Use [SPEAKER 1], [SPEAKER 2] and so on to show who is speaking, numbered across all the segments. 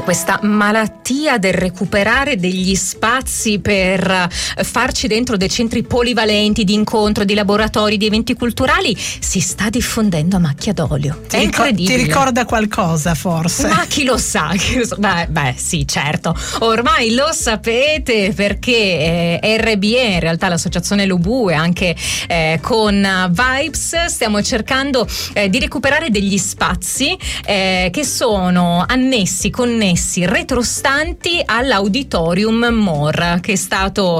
[SPEAKER 1] questa malattia del recuperare degli spazi per farci dentro dei centri polivalenti di incontro, di laboratori, di eventi culturali si sta diffondendo a macchia d'olio. È incredibile.
[SPEAKER 2] Ti ricorda qualcosa forse?
[SPEAKER 1] Ma chi lo sa? Beh, sì, certo. Ormai lo sapete perché RBE, in realtà l'associazione Lubu e anche con Vibes stiamo cercando di recuperare degli spazi che sono connessi, retrostanti all'Auditorium MOR, che è stato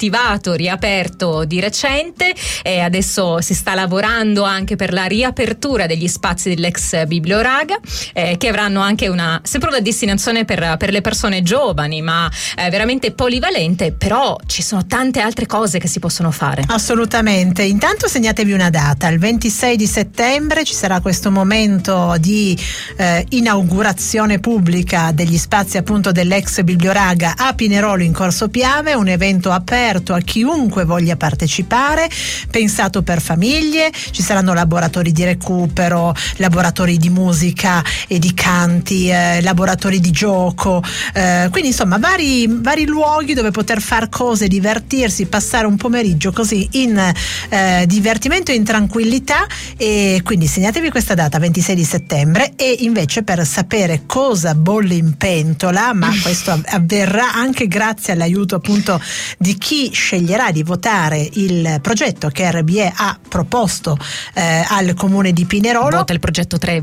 [SPEAKER 1] riaperto di recente, e adesso si sta lavorando anche per la riapertura degli spazi dell'ex Biblioraga, che avranno anche sempre una destinazione per le persone giovani, ma veramente polivalente. Però ci sono tante altre cose che si possono fare.
[SPEAKER 2] Assolutamente. Intanto segnatevi una data: il 26 di settembre ci sarà questo momento di inaugurazione pubblica degli spazi appunto dell'ex Biblioraga a Pinerolo in Corso Piave, un evento aperto a chiunque voglia partecipare, pensato per famiglie. Ci saranno laboratori di recupero, laboratori di musica e di canti, laboratori di gioco, quindi insomma vari luoghi dove poter far cose, divertirsi, passare un pomeriggio così in divertimento e in tranquillità. E quindi segnatevi questa data, 26 di settembre. E invece, per sapere cosa bolle in pentola, ma questo avverrà anche grazie all'aiuto appunto di chi sceglierà di votare il progetto che RBE ha proposto al comune di Pinerolo.
[SPEAKER 1] Vota il progetto 3.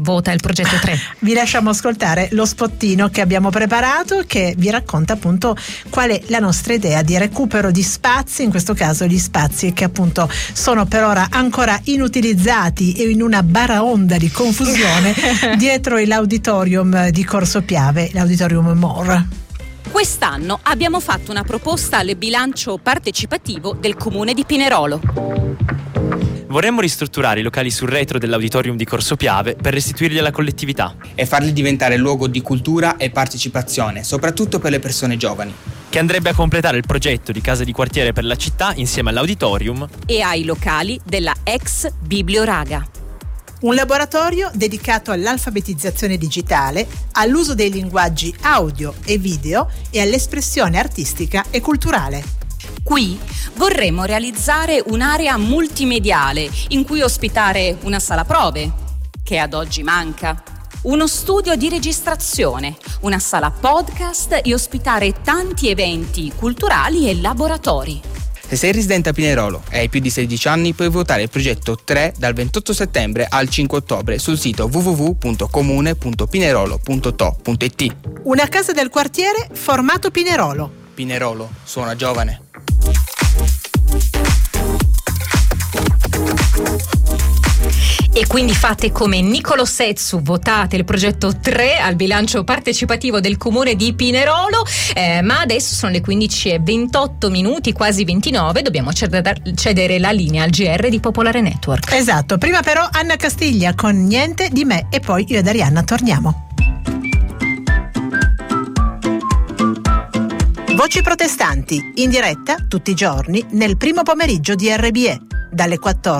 [SPEAKER 2] Vi lasciamo ascoltare lo spottino che abbiamo preparato, che vi racconta appunto qual è la nostra idea di recupero di spazi, in questo caso gli spazi che appunto sono per ora ancora inutilizzati e in una baraonda di confusione dietro l'auditorium di Corso Piave, l'auditorium MOR.
[SPEAKER 3] Quest'anno abbiamo fatto una proposta al bilancio partecipativo del comune di Pinerolo.
[SPEAKER 4] Vorremmo ristrutturare i locali sul retro dell'auditorium di Corso Piave per restituirli alla collettività
[SPEAKER 5] e farli diventare luogo di cultura e partecipazione, soprattutto per le persone giovani,
[SPEAKER 4] che andrebbe a completare il progetto di casa di quartiere per la città insieme all'auditorium
[SPEAKER 3] e ai locali della ex Biblioraga.
[SPEAKER 2] Un laboratorio dedicato all'alfabetizzazione digitale, all'uso dei linguaggi audio e video e all'espressione artistica e culturale.
[SPEAKER 3] Qui vorremmo realizzare un'area multimediale in cui ospitare una sala prove, che ad oggi manca, uno studio di registrazione, una sala podcast e ospitare tanti eventi culturali e laboratori.
[SPEAKER 5] Se sei residente a Pinerolo e hai più di 16 anni, puoi votare il progetto 3 dal 28 settembre al 5 ottobre sul sito www.comune.pinerolo.to.it.
[SPEAKER 2] Una casa del quartiere formato Pinerolo.
[SPEAKER 5] Pinerolo suona giovane.
[SPEAKER 1] E quindi fate come Niccolò Setsu, votate il progetto 3 al bilancio partecipativo del comune di Pinerolo, ma adesso sono le 15:28, quasi 29, dobbiamo cedere la linea al GR di Popolare Network.
[SPEAKER 2] Esatto, prima però Anna Castiglia con Niente di me e poi io ed Arianna torniamo. Voci protestanti, in diretta tutti i giorni nel primo pomeriggio di RBE, dalle 14